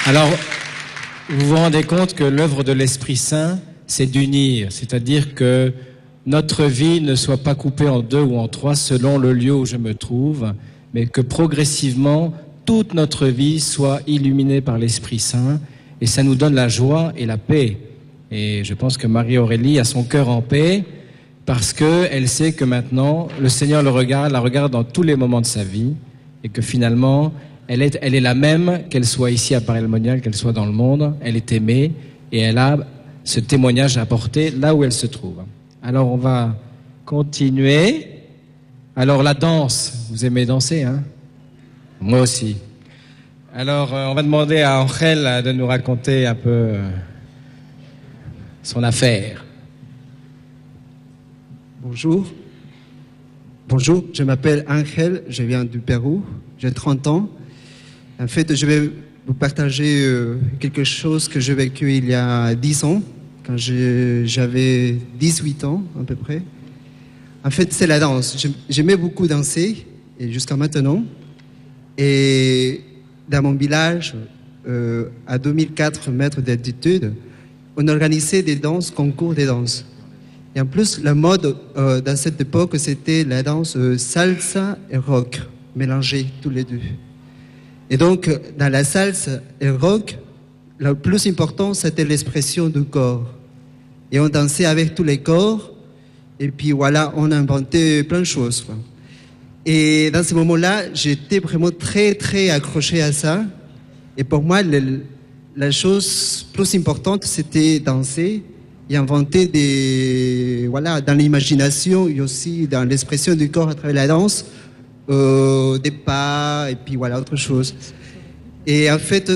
Alors, vous vous rendez compte que l'œuvre de l'Esprit Saint, c'est d'unir, c'est-à-dire que notre vie ne soit pas coupée en 2 ou en 3 selon le lieu où je me trouve, mais que progressivement, toute notre vie soit illuminée par l'Esprit Saint, et ça nous donne la joie et la paix. Et je pense que Marie-Aurélie a son cœur en paix, parce qu'elle sait que maintenant, le Seigneur la regarde dans tous les moments de sa vie, et que finalement, elle est la même, qu'elle soit ici à Paray-le-Monial, qu'elle soit dans le monde, elle est aimée, et elle a ce témoignage à apporter là où elle se trouve. Alors on va continuer. Alors la danse, vous aimez danser, hein? Moi aussi. Alors on va demander à Angel de nous raconter un peu son affaire. Bonjour. Bonjour, je m'appelle Angel, je viens du Pérou, j'ai 30 ans. En fait, je vais vous partager quelque chose que j'ai vécu il y a 10 ans, quand j'avais 18 ans à peu près. En fait, c'est la danse. J'aimais beaucoup danser, et jusqu'à maintenant. Et dans mon village, à 2004 mètres d'altitude, on organisait des danses, concours de danse. Et en plus, la mode dans cette époque, c'était la danse salsa et rock, mélangés tous les deux. Et donc, dans la salsa et rock, le plus important, c'était l'expression du corps. Et on dansait avec tous les corps, et puis voilà, on inventait plein de choses, quoi. Et dans ce moment-là, j'étais vraiment très, très accroché à ça. Et pour moi, la chose plus importante, c'était danser et inventer voilà, dans l'imagination et aussi dans l'expression du corps à travers la danse, des pas et puis voilà, autre chose. Et en fait,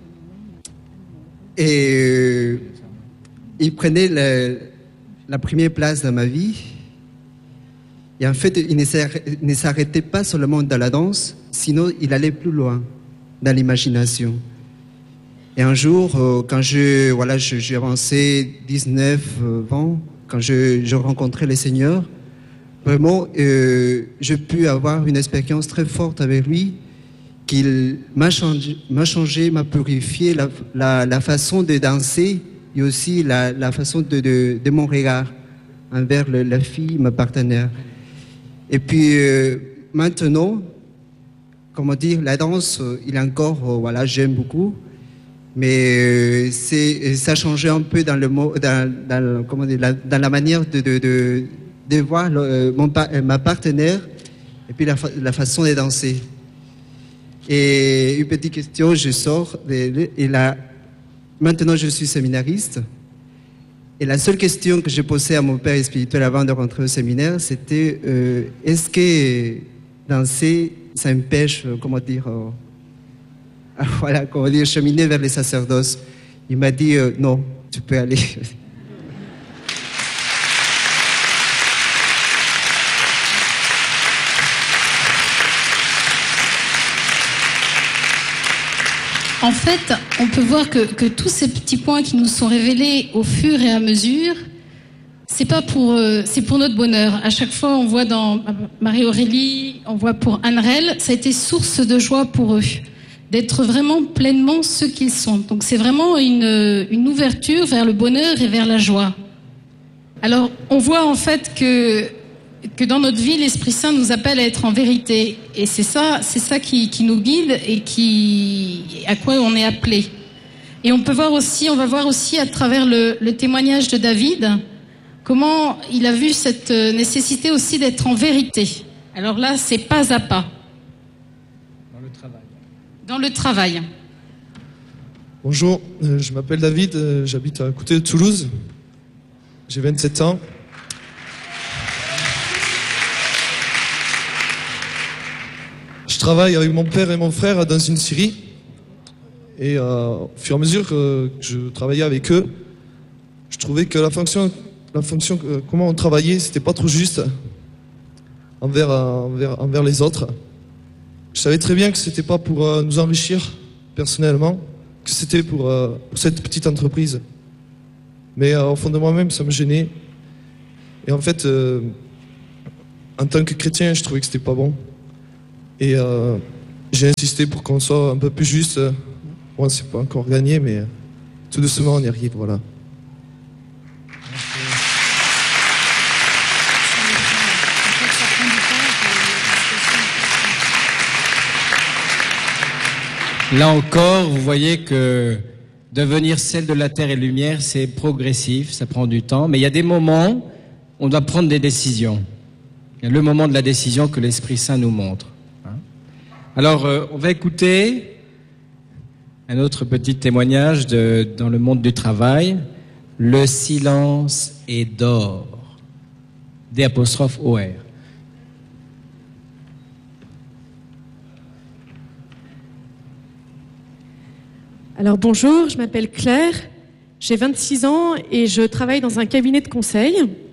il prenait la première place dans ma vie. Et en fait, il ne s'arrêtait pas seulement dans la danse, sinon il allait plus loin dans l'imagination. Et un jour, quand j'ai avancé 19 ans, quand je rencontrais le Seigneur, vraiment, j'ai pu avoir une expérience très forte avec lui, qu'il m'a changé, m'a purifié la façon de danser et aussi la façon de mon regard envers la fille, ma partenaire. Et puis maintenant, comment dire, la danse, il est encore, voilà, j'aime beaucoup. Mais ça a changé un peu dans la manière de voir ma partenaire et puis la façon de danser. Et une petite question, je sors et là, maintenant je suis séminariste. Et la seule question que j'ai posée à mon père spirituel avant de rentrer au séminaire, c'était est-ce que danser, ça empêche, comment dire, voilà, comment dire, cheminer vers les sacerdoces. Il m'a dit non, tu peux aller. En fait, on peut voir que tous ces petits points qui nous sont révélés au fur et à mesure, c'est pour notre bonheur. À chaque fois, on voit dans Marie-Aurélie, on voit pour Anrel, ça a été source de joie pour eux, d'être vraiment pleinement ceux qu'ils sont. Donc c'est vraiment une ouverture vers le bonheur et vers la joie. Alors, on voit en fait que dans notre vie, l'Esprit Saint nous appelle à être en vérité. Et c'est ça qui nous guide et à quoi on est appelé. Et on va voir aussi à travers le témoignage de David, comment il a vu cette nécessité aussi d'être en vérité. Alors là, c'est pas à pas. Dans le travail. Dans le travail. Bonjour, je m'appelle David, j'habite à côté de Toulouse. J'ai 27 ans. Je travaille avec mon père et mon frère dans une scierie. Et au fur et à mesure que je travaillais avec eux, je trouvais que la fonction comment on travaillait, c'était pas trop juste envers les autres. Je savais très bien que c'était pas pour nous enrichir personnellement, que c'était pour cette petite entreprise. Mais au fond de moi-même, ça me gênait. Et en fait, en tant que chrétien, je trouvais que c'était pas bon. Et j'ai insisté pour qu'on soit un peu plus juste Bon, c'est pas encore gagné, mais tout doucement, on y arrive, voilà. Là encore, vous voyez que devenir celle de la terre et lumière, c'est progressif, ça prend du temps, mais il y a des moments où on doit prendre des décisions. Il y a le moment de la décision que l'Esprit Saint nous montre. Alors, on va écouter un autre petit témoignage dans le monde du travail. Le silence est d'or. D'-O-R. Alors bonjour, je m'appelle Claire, j'ai 26 ans et je travaille dans un cabinet de conseil.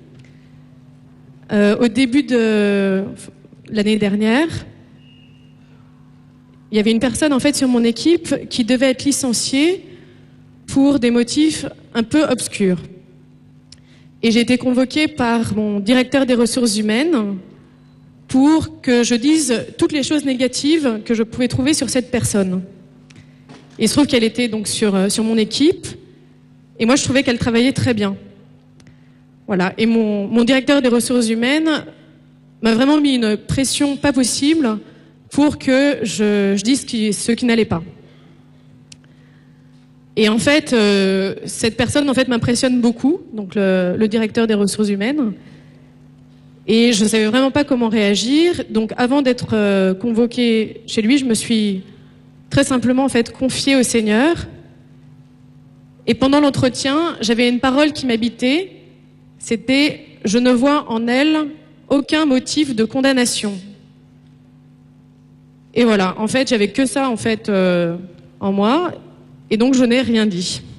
Au début de l'année dernière, il y avait une personne en fait sur mon équipe qui devait être licenciée pour des motifs un peu obscurs. Et j'ai été convoquée par mon directeur des ressources humaines pour que je dise toutes les choses négatives que je pouvais trouver sur cette personne. Et il se trouve qu'elle était donc sur mon équipe, et moi je trouvais qu'elle travaillait très bien. Voilà. Et mon directeur des ressources humaines m'a vraiment mis une pression pas possible pour que je dise ce qui n'allait pas. Et en fait, cette personne en fait m'impressionne beaucoup, donc le directeur des ressources humaines. Et je ne savais vraiment pas comment réagir. Donc avant d'être convoquée chez lui, je me suis très simplement en fait confiée au Seigneur. Et pendant l'entretien, j'avais une parole qui m'habitait. C'était « Je ne vois en elle aucun motif de condamnation ». Et voilà, en fait, j'avais que ça en fait en moi, et donc je n'ai rien dit.